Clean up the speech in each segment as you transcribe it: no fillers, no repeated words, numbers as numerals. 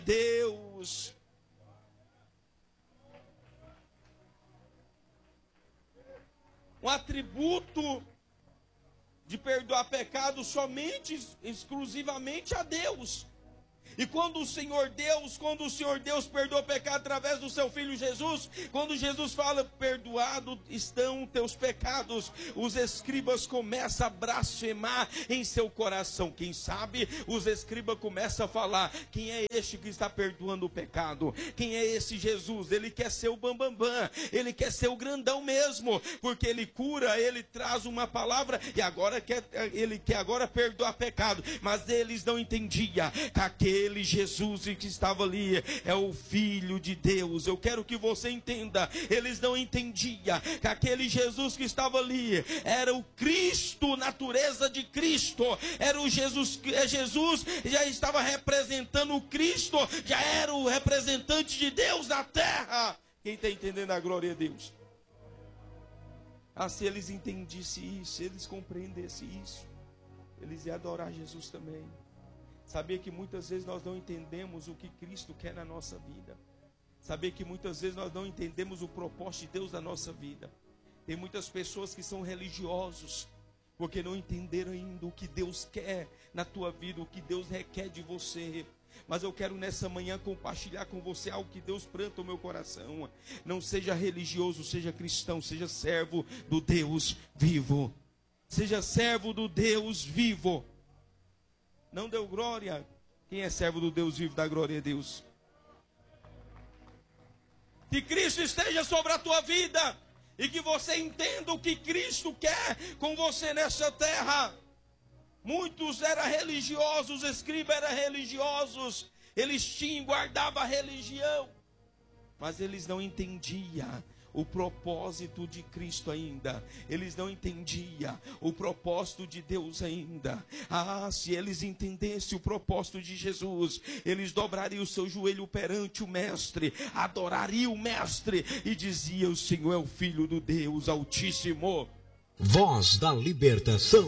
Deus. Um atributo de perdoar pecado somente, exclusivamente a Deus. E quando o Senhor Deus perdoa o pecado através do seu Filho Jesus, quando Jesus fala, perdoado estão teus pecados, os escribas começam a blasfemar em seu coração. Quem sabe, os escribas começam a falar, quem é este que está perdoando o pecado? Quem é esse Jesus? Ele quer ser o bambambam, ele quer ser o grandão mesmo, porque ele cura, ele traz uma palavra, e agora ele quer agora perdoar pecado. Mas eles não entendiam que aquele Jesus que estava ali é o Filho de Deus. Eu quero que você entenda, eles não entendiam que aquele Jesus que estava ali era o Cristo, natureza de Cristo, era o Jesus já estava representando o Cristo, já era o representante de Deus na terra. Quem está entendendo a glória a Deus? Se eles entendessem isso, se eles compreendessem isso, eles iam adorar Jesus também. Sabia que muitas vezes nós não entendemos o que Cristo quer na nossa vida. Sabia que muitas vezes nós não entendemos o propósito de Deus na nossa vida. Tem muitas pessoas que são religiosos, porque não entenderam ainda o que Deus quer na tua vida, o que Deus requer de você. Mas eu quero nessa manhã compartilhar com você algo que Deus planta no meu coração. Não seja religioso, seja cristão, seja servo do Deus vivo. Seja servo do Deus vivo. Não deu glória? Quem é servo do Deus vivo, dá glória a Deus. Que Cristo esteja sobre a tua vida. E que você entenda o que Cristo quer com você nessa terra. Muitos eram religiosos, os escribas eram religiosos. Eles guardavam a religião. Mas eles não entendiam o propósito de Cristo ainda. Eles não entendiam o propósito de Deus ainda. Se eles entendessem o propósito de Jesus, eles dobrariam o seu joelho perante o Mestre, adorariam o Mestre e diziam, o Senhor é o Filho do Deus Altíssimo. Voz da libertação.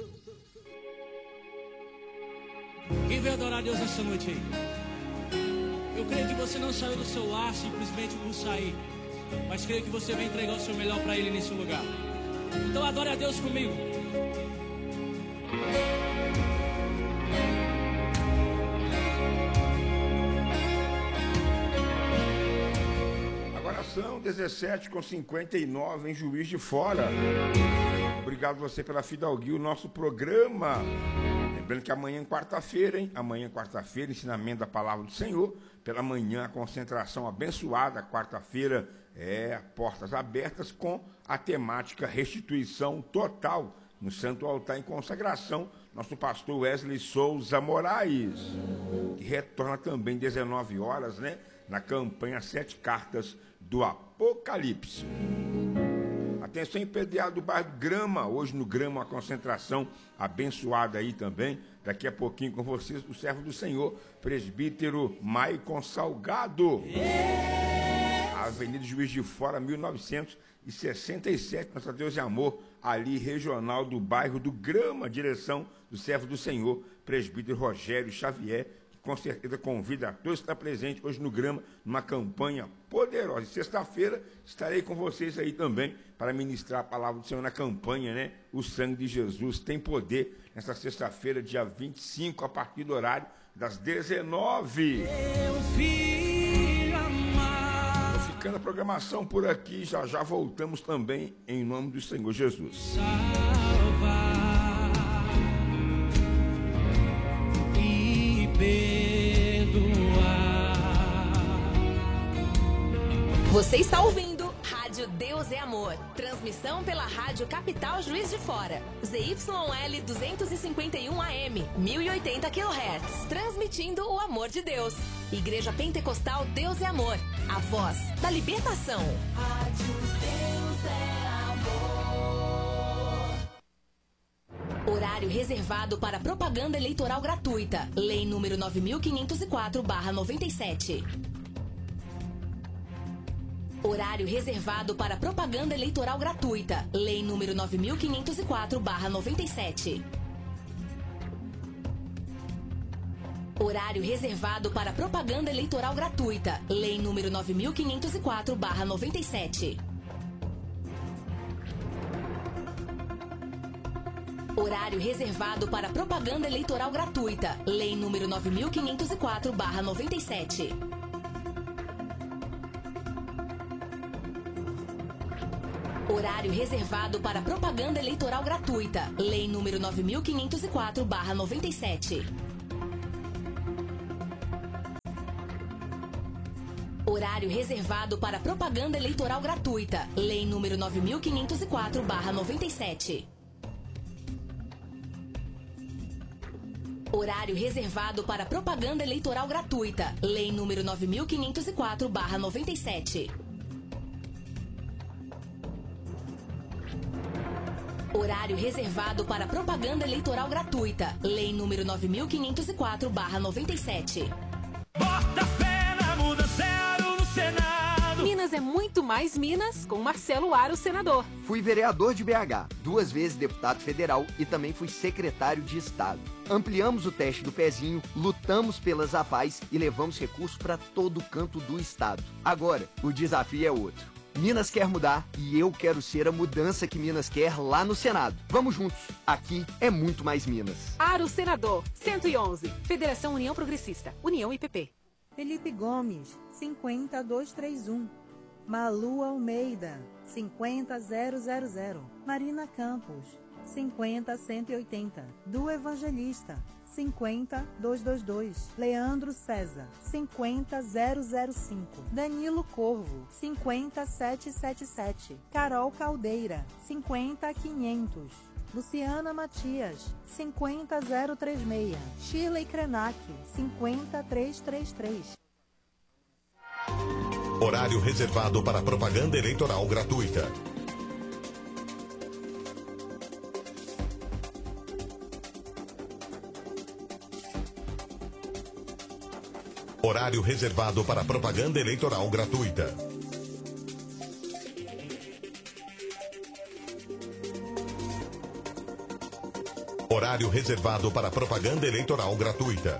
Quem veio adorar a Deus essa noite aí? Eu creio que você não saiu do seu lar simplesmente por sair, mas creio que você vai entregar o seu melhor para Ele nesse lugar. Então adore a Deus comigo. Agora são 17h59 em Juiz de Fora. Obrigado você pela fidalguia, o nosso programa. Lembrando que amanhã é quarta-feira, hein? Amanhã é quarta-feira, ensinamento da palavra do Senhor. Pela manhã, a concentração abençoada. Quarta-feira portas abertas com a temática restituição total no Santo Altar em consagração. Nosso pastor Wesley Souza Moraes, que retorna também 19 horas, né? Na campanha 7 Cartas do Apocalipse. Atenção, PDA do bairro Grama, hoje no Grama, uma concentração abençoada aí também. Daqui a pouquinho com vocês, o servo do Senhor, presbítero Maicon Salgado. Avenida Juiz de Fora, 1967, Nossa Deus e Amor, ali regional do bairro do Grama, direção do servo do Senhor, presbítero Rogério Xavier, que com certeza convida a todos a estar presentes hoje no Grama, numa campanha poderosa. E sexta-feira estarei com vocês aí também para ministrar a palavra do Senhor na campanha, né? O sangue de Jesus tem poder. Nessa sexta-feira, dia 25, a partir do horário das 19h. Ficando a programação por aqui, já voltamos também em nome do Senhor Jesus. Salvar e perdoar. Você está ouvindo Rádio Deus é Amor. Transmissão pela Rádio Capital Juiz de Fora. ZYL 251 AM, 1080 kHz. Transmitindo o amor de Deus. Igreja Pentecostal Deus é Amor. A voz da libertação. Rádio Deus é Amor. Horário reservado para propaganda eleitoral gratuita. Lei número 9504/97. Horário reservado para propaganda eleitoral gratuita. Lei número 9504/97. Horário reservado para propaganda eleitoral gratuita. Lei número 9504/97. Horário reservado para propaganda eleitoral gratuita. Lei número 9504/97. Horário reservado para propaganda eleitoral gratuita. Lei número 9504/97. Horário reservado para propaganda eleitoral gratuita. Lei número 9504/97. Horário reservado para propaganda eleitoral gratuita. Lei número 9504/97. Horário reservado para propaganda eleitoral gratuita. Lei número 9504/97. Bota fé na mudança no Senado. Minas é muito mais Minas com Marcelo Aro, senador. Fui vereador de BH, 2 vezes deputado federal e também fui secretário de Estado. Ampliamos o teste do pezinho, lutamos pelas APAES e levamos recursos para todo canto do estado. Agora, o desafio é outro. Minas quer mudar e eu quero ser a mudança que Minas quer lá no Senado. Vamos juntos. Aqui é muito mais Minas. Aro, senador. 111. Federação União Progressista. União IPP. Felipe Gomes, 50231. Malu Almeida, 50000. Marina Campos, 50180. Do Evangelista, 50222. Leandro César, 50005. Danilo Corvo, 50777. Carol Caldeira, 50500. Luciana Matias, 50036. Shirley Krenak, 50333. Horário reservado para propaganda eleitoral gratuita. Horário reservado para propaganda eleitoral gratuita. Horário reservado para propaganda eleitoral gratuita.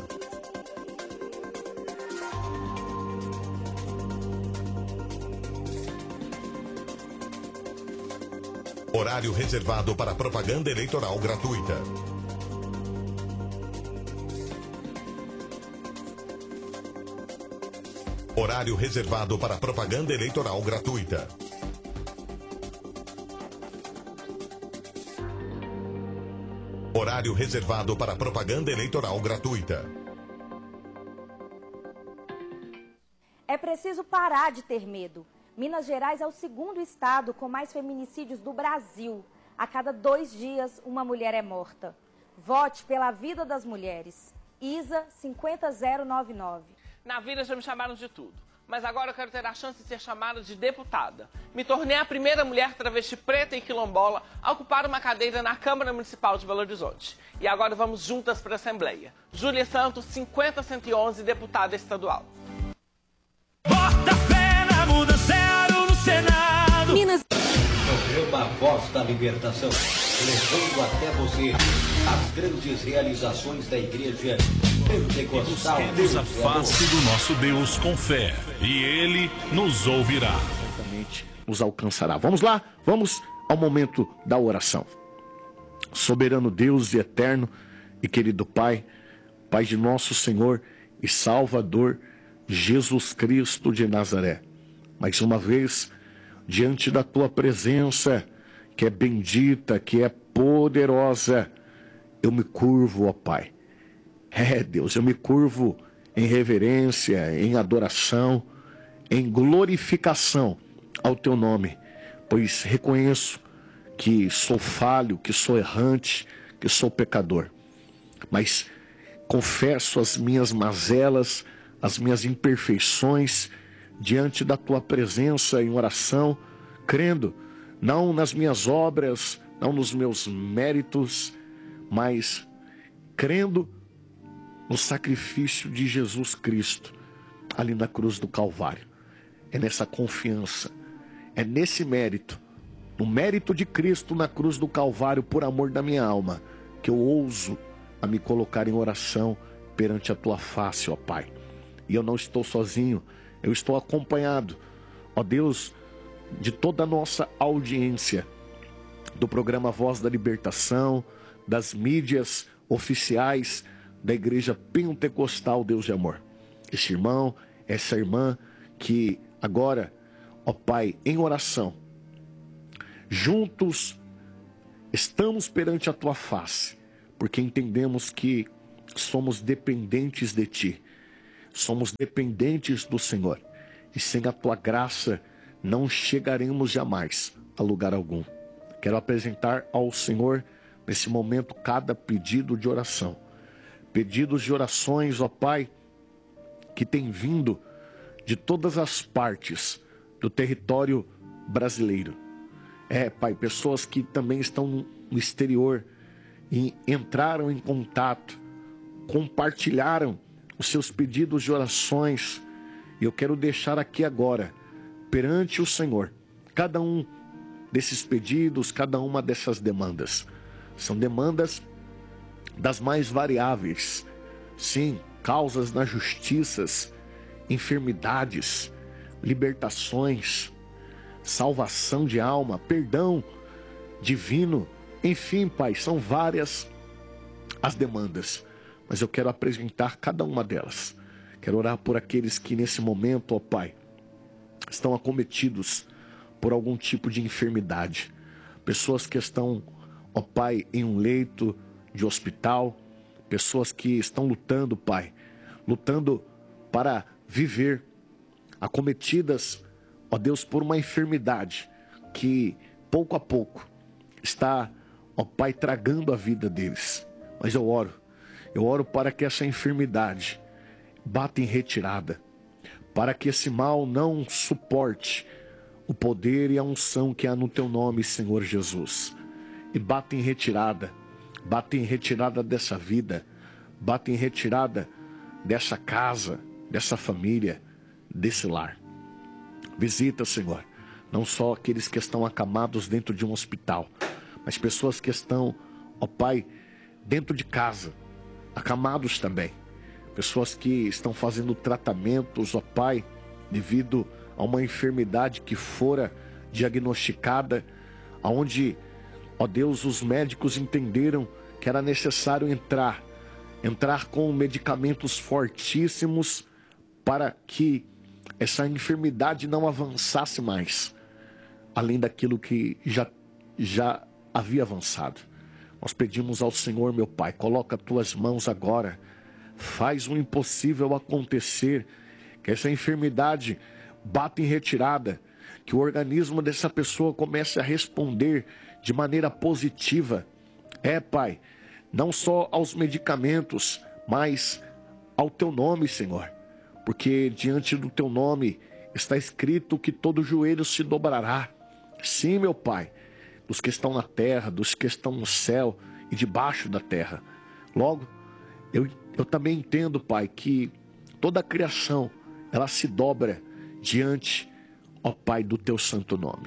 Horário reservado para propaganda eleitoral gratuita. Horário reservado para propaganda eleitoral gratuita. Horário reservado para propaganda eleitoral gratuita. É preciso parar de ter medo. Minas Gerais é o segundo estado com mais feminicídios do Brasil. A cada 2 dias, uma mulher é morta. Vote pela vida das mulheres. ISA 50099. Na vida já me chamaram de tudo, mas agora eu quero ter a chance de ser chamada de deputada. Me tornei a primeira mulher travesti preta e quilombola a ocupar uma cadeira na Câmara Municipal de Belo Horizonte. E agora vamos juntas para a Assembleia. Júlia Santos, 50111, deputada estadual. Bota fé na mudança no Senado. Minas. Programa Voz da Libertação, levando até você as grandes realizações da Igreja Pentecostal. Busquemos a face do nosso Deus com fé, e Ele nos ouvirá. Certamente nos alcançará. Vamos lá, vamos ao momento da oração. Soberano Deus e eterno e querido Pai, Pai de nosso Senhor e Salvador Jesus Cristo de Nazaré, mais uma vez, diante da Tua presença, que é bendita, que é poderosa, eu me curvo, ó Pai. Deus, eu me curvo em reverência, em adoração, em glorificação ao Teu nome, pois reconheço que sou falho, que sou errante, que sou pecador. Mas confesso as minhas mazelas, as minhas imperfeições diante da Tua presença em oração, crendo não nas minhas obras, não nos meus méritos, mas crendo no sacrifício de Jesus Cristo ali na cruz do Calvário. É nessa confiança, é nesse mérito, no mérito de Cristo na cruz do Calvário, por amor da minha alma, que eu ouso a me colocar em oração perante a tua face, ó Pai. E eu não estou sozinho, eu estou acompanhado, ó Deus, de toda a nossa audiência, do programa Voz da Libertação, das mídias oficiais da Igreja Pentecostal Deus de Amor. Esse irmão, essa irmã que agora, ó Pai, em oração, juntos estamos perante a tua face, porque entendemos que somos dependentes de ti, somos dependentes do Senhor, e sem a tua graça não chegaremos jamais a lugar algum. Quero apresentar ao Senhor nesse momento cada pedido de oração, pedidos de orações, ó Pai, que tem vindo de todas as partes do território brasileiro. Pai, pessoas que também estão no exterior e entraram em contato, compartilharam os seus pedidos de orações. E eu quero deixar aqui agora, perante o Senhor, cada um desses pedidos, cada uma dessas demandas. São demandas das mais variáveis. Sim, causas nas justiças, enfermidades, libertações, salvação de alma, perdão divino. Enfim, Pai, são várias as demandas, mas eu quero apresentar cada uma delas. Quero orar por aqueles que nesse momento, ó Pai, estão acometidos por algum tipo de enfermidade. Pessoas que estão, ó Pai, em um leito de hospital. Pessoas que estão lutando, Pai, lutando para viver, acometidas, ó Deus, por uma enfermidade que pouco a pouco está, ó Pai, tragando a vida deles. Mas eu oro para que essa enfermidade bata em retirada, para que esse mal não suporte o poder e a unção que há no teu nome, Senhor Jesus. E bata em retirada dessa vida, bata em retirada dessa casa, dessa família, desse lar. Visita, Senhor, não só aqueles que estão acamados dentro de um hospital, mas pessoas que estão, ó Pai, dentro de casa, acamados também. Pessoas que estão fazendo tratamentos, ó Pai, devido a uma enfermidade que fora diagnosticada, aonde, ó Deus, os médicos entenderam que era necessário entrar com medicamentos fortíssimos para que essa enfermidade não avançasse mais, além daquilo que já havia avançado. Nós pedimos ao Senhor, meu Pai, coloca as tuas mãos agora, faz o impossível acontecer, que essa enfermidade bata em retirada, que o organismo dessa pessoa comece a responder de maneira positiva. Pai, não só aos medicamentos, mas ao teu nome, Senhor, porque diante do teu nome está escrito que todo joelho se dobrará. Sim, meu Pai, dos que estão na terra, dos que estão no céu e debaixo da terra. Logo, eu também entendo, Pai, que toda a criação, ela se dobra diante, ó Pai, do teu santo nome.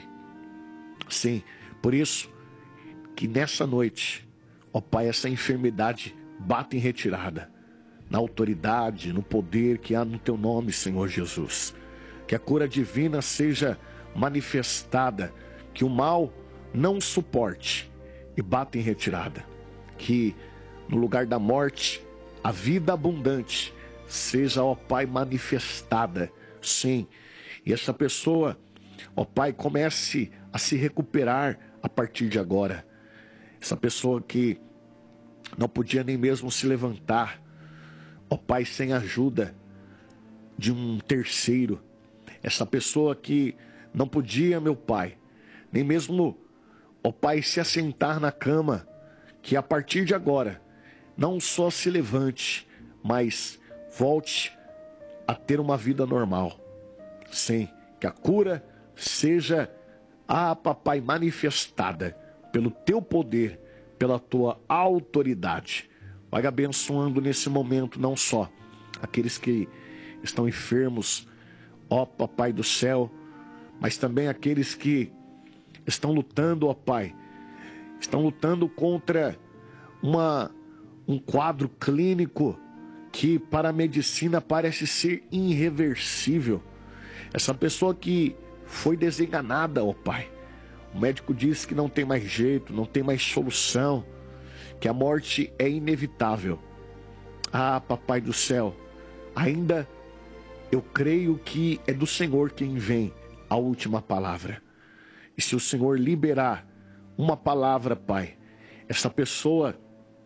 Sim, por isso que nessa noite, ó Pai, essa enfermidade bata em retirada, na autoridade, no poder que há no teu nome, Senhor Jesus. Que a cura divina seja manifestada, que o mal não suporte e bata em retirada. Que no lugar da morte, a vida abundante seja, ó Pai, manifestada. Sim, e essa pessoa, ó Pai, comece a se recuperar a partir de agora. Essa pessoa que não podia nem mesmo se levantar, ó Pai, sem a ajuda de um terceiro. Essa pessoa que não podia, meu Pai, nem mesmo, ó Pai, se assentar na cama, que a partir de agora, não só se levante, mas volte a ter uma vida normal. Sim, que a cura seja, Papai, manifestada pelo teu poder, pela tua autoridade. Vai abençoando nesse momento não só aqueles que estão enfermos, ó Papai do céu, mas também aqueles que estão lutando, ó Pai, estão lutando contra um quadro clínico que para a medicina parece ser irreversível. Essa pessoa que foi desenganada, ó Pai. O médico disse que não tem mais jeito, não tem mais solução, que a morte é inevitável. Ah, Papai do céu, ainda eu creio que é do Senhor quem vem a última palavra. E se o Senhor liberar uma palavra, Pai, essa pessoa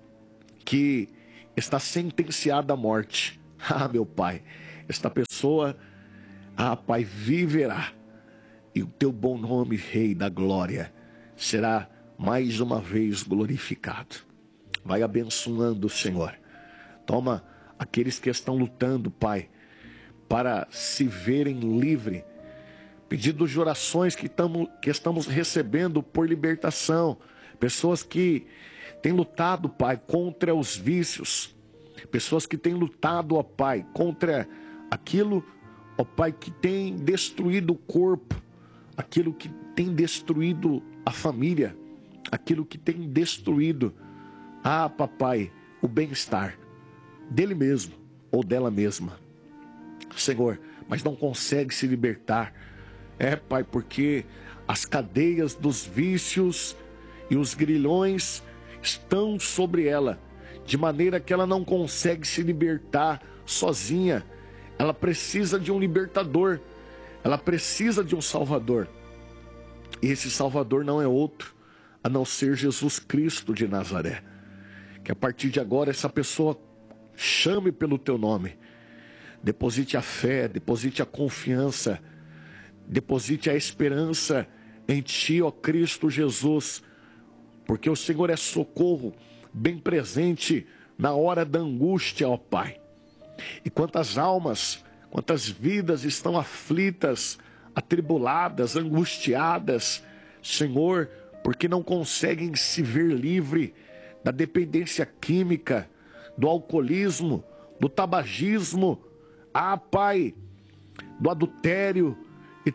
que está sentenciada à morte, ah, meu Pai, esta pessoa, ah, Pai, viverá. E o teu bom nome, Rei da Glória, será mais uma vez glorificado. Vai abençoando, Senhor. Toma aqueles que estão lutando, Pai, para se verem livres. Pedidos de orações que estamos recebendo por libertação. Pessoas que têm lutado, Pai, contra os vícios. Pessoas que têm lutado, ó Pai, contra aquilo, ó Pai, que tem destruído o corpo. Aquilo que tem destruído a família. Aquilo que tem destruído, ah, Papai, o bem-estar dele mesmo ou dela mesma. Senhor, mas não consegue se libertar. É, Pai, porque as cadeias dos vícios e os grilhões estão sobre ela, de maneira que ela não consegue se libertar sozinha. Ela precisa de um libertador, ela precisa de um salvador. E esse salvador não é outro, a não ser Jesus Cristo de Nazaré. Que a partir de agora essa pessoa chame pelo teu nome. Deposite a fé, deposite a confiança, deposite a esperança em ti, ó Cristo Jesus, porque o Senhor é socorro bem presente na hora da angústia, ó Pai. E quantas almas, quantas vidas estão aflitas, atribuladas, angustiadas, Senhor, porque não conseguem se ver livre da dependência química, do alcoolismo, do tabagismo, ah, Pai, do adultério e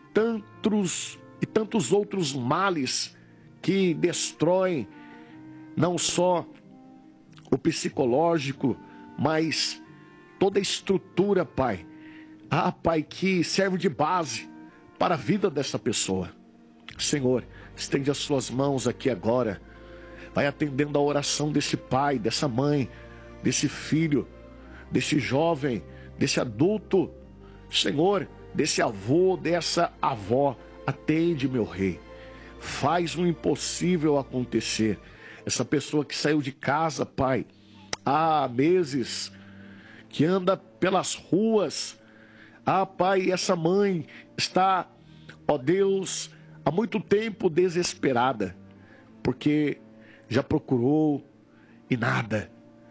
tantos outros males que destroem não só o psicológico, mas toda a estrutura, Pai. Ah, Pai, que serve de base para a vida dessa pessoa. Senhor, estende as suas mãos aqui agora. Vai atendendo a oração desse pai, dessa mãe, desse filho, desse jovem, desse adulto. Senhor, desse avô, dessa avó. Atende, meu Rei. Faz o impossível acontecer. Essa pessoa que saiu de casa, Pai, há meses, que anda pelas ruas. Ah, Pai, essa mãe está, ó Deus, há muito tempo desesperada, porque já procurou e nada.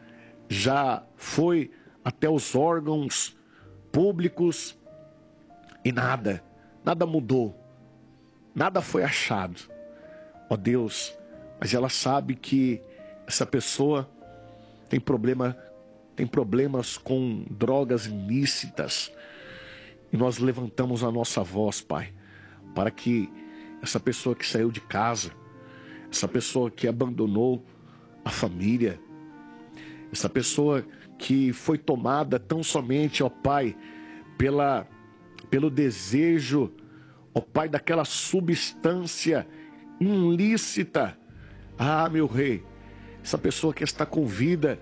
Já foi até os órgãos públicos e nada mudou. Nada foi achado. Ó Deus, mas ela sabe que essa pessoa tem problemas com drogas ilícitas. E nós levantamos a nossa voz, Pai, para que essa pessoa que saiu de casa, essa pessoa que abandonou a família, essa pessoa que foi tomada tão somente, ó Pai, pelo desejo, ó Pai, daquela substância ilícita. Ah, meu Rei, essa pessoa que está com vida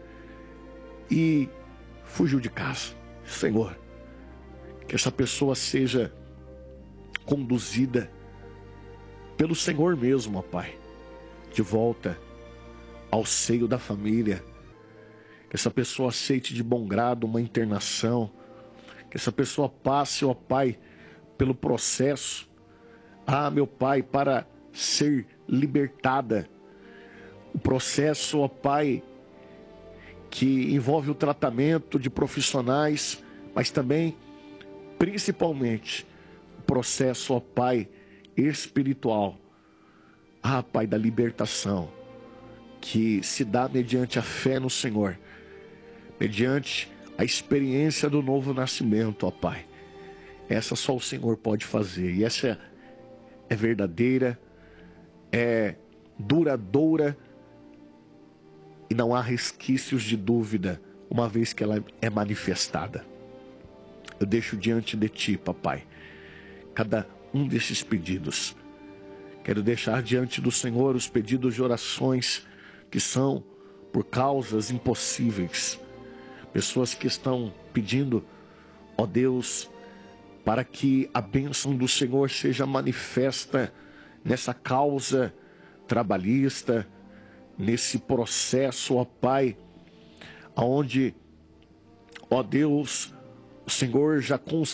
e fugiu de casa, Senhor, que essa pessoa seja conduzida pelo Senhor mesmo, ó Pai, de volta ao seio da família. Que essa pessoa aceite de bom grado uma internação. Que essa pessoa passe, ó Pai, pelo processo. Ah, meu Pai, para ser libertada. O processo, ó Pai, que envolve o tratamento de profissionais, mas também, principalmente, o processo, ó Pai, espiritual. Ah, Pai, da libertação, que se dá mediante a fé no Senhor, mediante a experiência do novo nascimento, ó Pai. Essa só o Senhor pode fazer, e essa é verdadeira, é duradoura, e não há resquícios de dúvida uma vez que ela é manifestada. Eu deixo diante de Ti, papai, cada um desses pedidos. Quero deixar diante do Senhor os pedidos de orações que são por causas impossíveis. Pessoas que estão pedindo, ó Deus, para que a bênção do Senhor seja manifesta nessa causa trabalhista, nesse processo, ó Pai, onde, ó Deus, o Senhor já